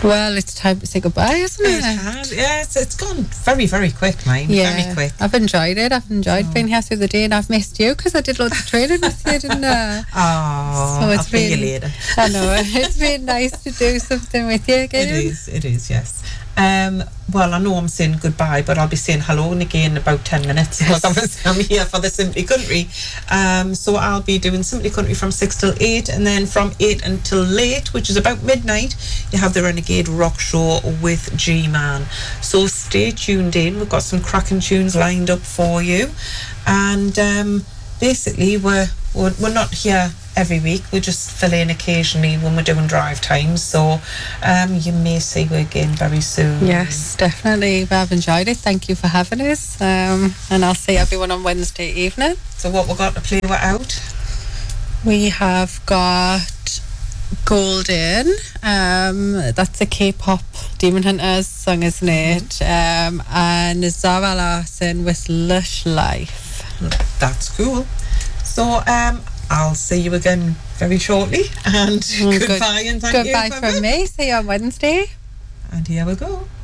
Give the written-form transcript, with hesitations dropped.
Well, it's time to say goodbye, isn't it? It has, yeah, it's gone very, very quick, mate. Yeah, Very quick. I've enjoyed it. I've enjoyed being here through the day, and I've missed you because I did loads of training with you, didn't I? Oh, So I'll it's pay you been- later. I know, it's been nice to do something with you again. It is, yes. Well, I know I'm saying goodbye, but I'll be saying hello again in about 10 minutes because I'm here for the Simply Country. So I'll be doing Simply Country from 6 till 8, and then from 8 until late, which is about midnight, you have the Renegade Rock Show with G-Man. So stay tuned in. We've got some cracking tunes lined up for you. And basically, we're not here every week. We just fill in occasionally when we're doing drive times. So you may see you again very soon. Yes, definitely. But I've enjoyed it. Thank you for having us. And I'll see everyone on Wednesday evening. So what we've got to play out? We have got Golden. That's a K-pop Demon Hunters song, isn't it? And Zara Larsson with Lush Life. That's cool. So I'll see you again very shortly. And goodbye and thank you. Goodbye from me. See you on Wednesday. And here we go.